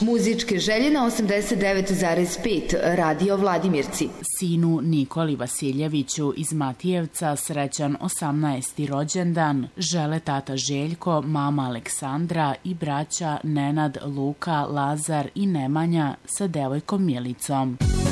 Muzičke želje na 89,5 Radio Vladimirci. Sinu Nikoli Vasiljeviću iz Matijevca srećan 18. rođendan žele tata Željko, mama Aleksandra i braća Nenad, Luka, Lazar i Nemanja sa devojkom Milicom.